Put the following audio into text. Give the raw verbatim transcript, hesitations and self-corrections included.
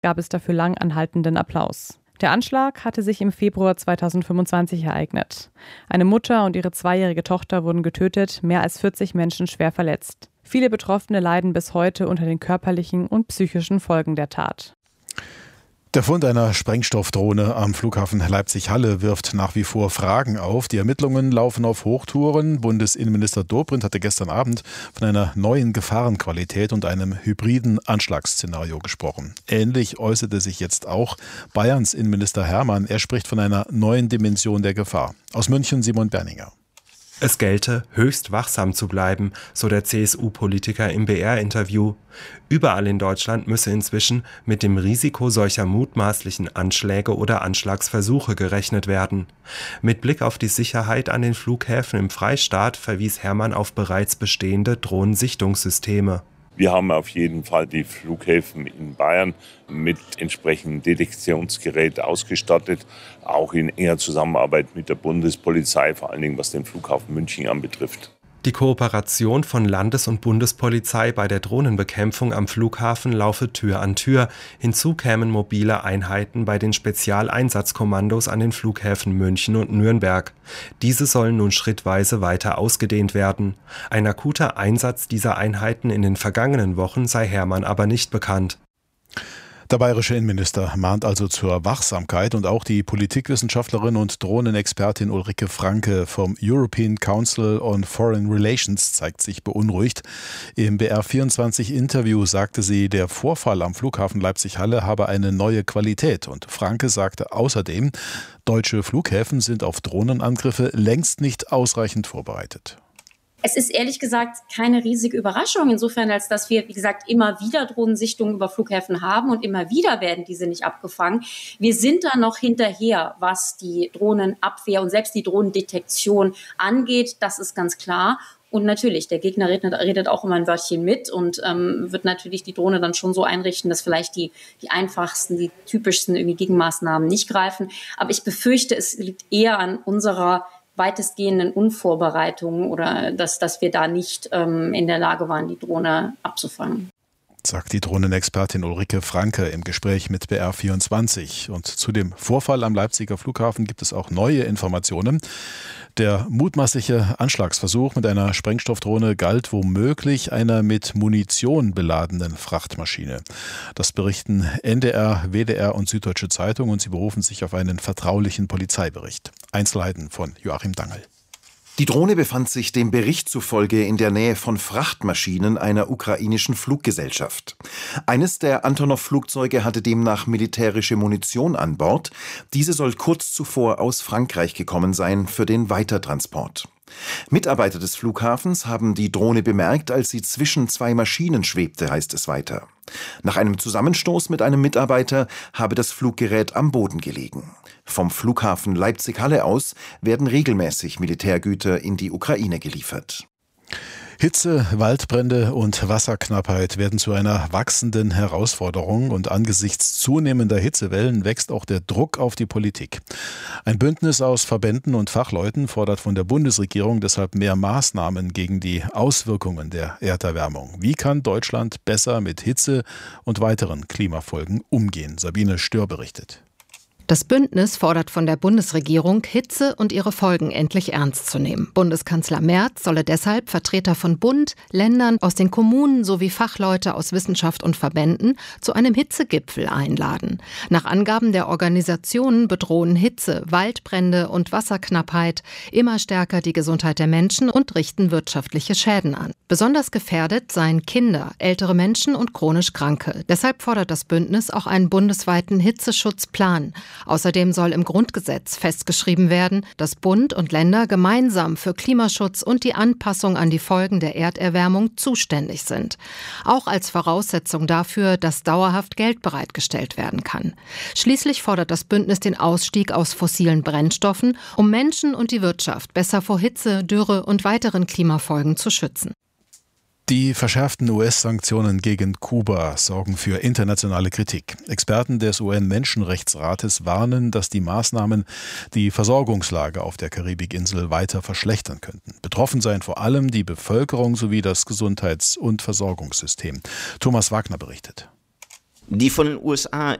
gab es dafür lang anhaltenden Applaus. Der Anschlag hatte sich im Februar zweitausendfünfundzwanzig ereignet. Eine Mutter und ihre zweijährige Tochter wurden getötet, mehr als vierzig Menschen schwer verletzt. Viele Betroffene leiden bis heute unter den körperlichen und psychischen Folgen der Tat. Der Fund einer Sprengstoffdrohne am Flughafen Leipzig-Halle wirft nach wie vor Fragen auf. Die Ermittlungen laufen auf Hochtouren. Bundesinnenminister Dobrindt hatte gestern Abend von einer neuen Gefahrenqualität und einem hybriden Anschlagsszenario gesprochen. Ähnlich äußerte sich jetzt auch Bayerns Innenminister Hermann. Er spricht von einer neuen Dimension der Gefahr. Aus München Simon Berninger. Es gelte, höchst wachsam zu bleiben, so der C S U-Politiker im B R-Interview. Überall in Deutschland müsse inzwischen mit dem Risiko solcher mutmaßlichen Anschläge oder Anschlagsversuche gerechnet werden. Mit Blick auf die Sicherheit an den Flughäfen im Freistaat verwies Hermann auf bereits bestehende Drohnensichtungssysteme. Wir haben auf jeden Fall die Flughäfen in Bayern mit entsprechendem Detektionsgerät ausgestattet, auch in enger Zusammenarbeit mit der Bundespolizei, vor allen Dingen was den Flughafen München anbetrifft. Die Kooperation von Landes- und Bundespolizei bei der Drohnenbekämpfung am Flughafen laufe Tür an Tür. Hinzu kämen mobile Einheiten bei den Spezialeinsatzkommandos an den Flughäfen München und Nürnberg. Diese sollen nun schrittweise weiter ausgedehnt werden. Ein akuter Einsatz dieser Einheiten in den vergangenen Wochen sei Hermann aber nicht bekannt. Der bayerische Innenminister mahnt also zur Wachsamkeit und auch die Politikwissenschaftlerin und Drohnenexpertin Ulrike Franke vom European Council on Foreign Relations zeigt sich beunruhigt. Im B R vierundzwanzig Interview sagte sie, der Vorfall am Flughafen Leipzig-Halle habe eine neue Qualität. Und Franke sagte außerdem, deutsche Flughäfen sind auf Drohnenangriffe längst nicht ausreichend vorbereitet. Es ist ehrlich gesagt keine riesige Überraschung, insofern als dass wir, wie gesagt, immer wieder Drohnensichtungen über Flughäfen haben und immer wieder werden diese nicht abgefangen. Wir sind da noch hinterher, was die Drohnenabwehr und selbst die Drohnendetektion angeht, das ist ganz klar. Und natürlich, der Gegner redet, redet auch immer ein Wörtchen mit und ähm, wird natürlich die Drohne dann schon so einrichten, dass vielleicht die, die einfachsten, die typischsten irgendwie Gegenmaßnahmen nicht greifen. Aber ich befürchte, es liegt eher an unserer weitestgehenden Unvorbereitungen oder dass, dass wir da nicht ähm, in der Lage waren, die Drohne abzufangen. Sagt die Drohnenexpertin Ulrike Franke im Gespräch mit B R vierundzwanzig. Und zu dem Vorfall am Leipziger Flughafen gibt es auch neue Informationen. Der mutmaßliche Anschlagsversuch mit einer Sprengstoffdrohne galt womöglich einer mit Munition beladenen Frachtmaschine. Das berichten N D R, W D R und Süddeutsche Zeitung und sie berufen sich auf einen vertraulichen Polizeibericht. Einzelheiten von Joachim Dangel. Die Drohne befand sich dem Bericht zufolge in der Nähe von Frachtmaschinen einer ukrainischen Fluggesellschaft. Eines der Antonov-Flugzeuge hatte demnach militärische Munition an Bord. Diese soll kurz zuvor aus Frankreich gekommen sein für den Weitertransport. Mitarbeiter des Flughafens haben die Drohne bemerkt, als sie zwischen zwei Maschinen schwebte, heißt es weiter. Nach einem Zusammenstoß mit einem Mitarbeiter habe das Fluggerät am Boden gelegen. Vom Flughafen Leipzig-Halle aus werden regelmäßig Militärgüter in die Ukraine geliefert. Hitze, Waldbrände und Wasserknappheit werden zu einer wachsenden Herausforderung und angesichts zunehmender Hitzewellen wächst auch der Druck auf die Politik. Ein Bündnis aus Verbänden und Fachleuten fordert von der Bundesregierung deshalb mehr Maßnahmen gegen die Auswirkungen der Erderwärmung. Wie kann Deutschland besser mit Hitze und weiteren Klimafolgen umgehen? Sabine Stör berichtet. Das Bündnis fordert von der Bundesregierung, Hitze und ihre Folgen endlich ernst zu nehmen. Bundeskanzler Merz solle deshalb Vertreter von Bund, Ländern, aus den Kommunen sowie Fachleute aus Wissenschaft und Verbänden zu einem Hitzegipfel einladen. Nach Angaben der Organisationen bedrohen Hitze, Waldbrände und Wasserknappheit immer stärker die Gesundheit der Menschen und richten wirtschaftliche Schäden an. Besonders gefährdet seien Kinder, ältere Menschen und chronisch Kranke. Deshalb fordert das Bündnis auch einen bundesweiten Hitzeschutzplan. Außerdem soll im Grundgesetz festgeschrieben werden, dass Bund und Länder gemeinsam für Klimaschutz und die Anpassung an die Folgen der Erderwärmung zuständig sind. Auch als Voraussetzung dafür, dass dauerhaft Geld bereitgestellt werden kann. Schließlich fordert das Bündnis den Ausstieg aus fossilen Brennstoffen, um Menschen und die Wirtschaft besser vor Hitze, Dürre und weiteren Klimafolgen zu schützen. Die verschärften U S-Sanktionen gegen Kuba sorgen für internationale Kritik. Experten des U N-Menschenrechtsrates warnen, dass die Maßnahmen die Versorgungslage auf der Karibikinsel weiter verschlechtern könnten. Betroffen seien vor allem die Bevölkerung sowie das Gesundheits- und Versorgungssystem. Thomas Wagner berichtet. Die von den U S A